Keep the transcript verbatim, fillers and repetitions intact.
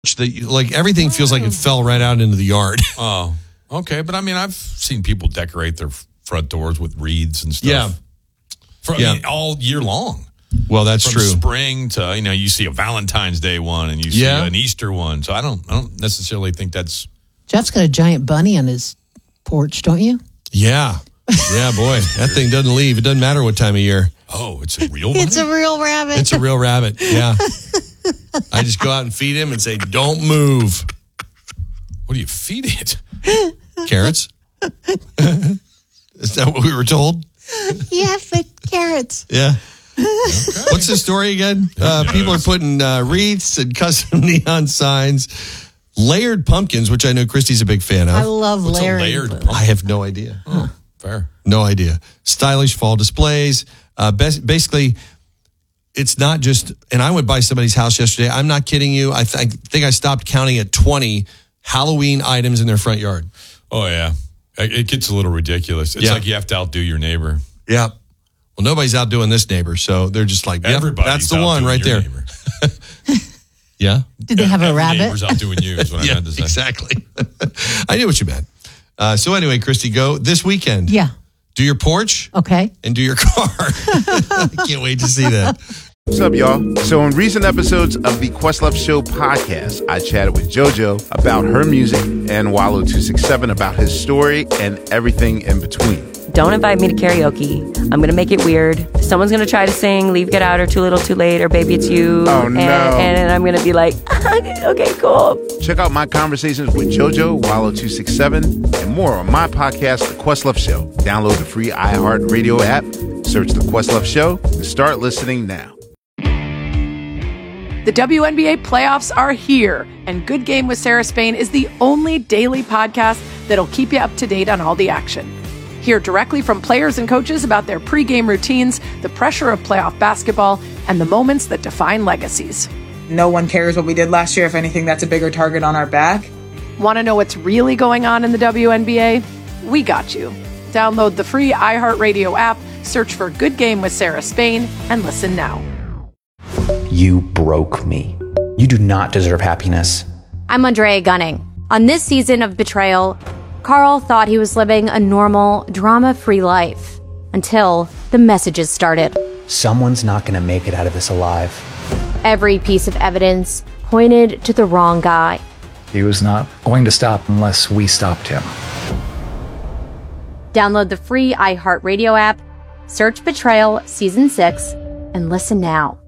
The, like everything feels like it fell right out into the yard. Oh, okay. But I mean, I've seen people decorate their front doors with wreaths and stuff. Yeah. For, I yeah. mean, all year long. Well, that's From true. Spring to, you know, you see a Valentine's Day one and you see yeah. an Easter one. So I don't, I don't necessarily think that's. Jeff's got a giant bunny on his porch, don't you? Yeah. Yeah, boy. That thing doesn't leave. It doesn't matter what time of year. Oh, it's a real one? It's a real rabbit. It's a real rabbit. Yeah. I just go out and feed him and say, don't move. What do you feed it? Carrots. Is that what we were told? Yeah, but carrots. Yeah. Okay. What's the story again? Uh, people are putting uh, wreaths and custom neon signs, layered pumpkins, which I know Christy's a big fan of. I love What's layered. a layered pumpkin? I have no idea. Huh. Fair. No idea. Stylish fall displays. Uh, bas- basically, it's not just, and I went by somebody's house yesterday. I'm not kidding you. I, th- I think I stopped counting at twenty Halloween items in their front yard. Oh, yeah. It gets a little ridiculous. It's yeah. like you have to outdo your neighbor. Yeah. Well, nobody's outdoing this neighbor, so they're just like, yep, everybody's that's the one right there. Yeah. Did they have a Every rabbit? neighbor's outdoing you is what yeah, I meant to say. Exactly. I knew what you meant. Uh, so anyway, Christy, go this weekend. Yeah. Do your porch. Okay. And do your car. I can't wait to see that. What's up, y'all? So in recent episodes of the Questlove Show podcast, I chatted with JoJo about her music and Wallow two six seven about his story and everything in between. Don't invite me to karaoke. I'm going to make it weird. Someone's going to try to sing Leave, Get Out, or Too Little, Too Late, or Baby It's You. Oh, no. And, and I'm going to be like, okay, cool. Check out my conversations with JoJo, Wallow two six seven, and more on my podcast, The Questlove Show. Download the free iHeartRadio app, search The Questlove Show, and start listening now. The W N B A playoffs are here, and Good Game with Sarah Spain is the only daily podcast that'll keep you up to date on all the action. Hear directly from players and coaches about their pregame routines, the pressure of playoff basketball, and the moments that define legacies. No one cares what we did last year. If anything, that's a bigger target on our back. Want to know what's really going on in the W N B A? We got you. Download the free iHeartRadio app, search for Good Game with Sarah Spain, and listen now. You broke me. You do not deserve happiness. I'm Andrea Gunning. On this season of Betrayal, Carl thought he was living a normal, drama-free life until the messages started. Someone's not going to make it out of this alive. Every piece of evidence pointed to the wrong guy. He was not going to stop unless we stopped him. Download the free iHeartRadio app, search Betrayal Season six, and listen now.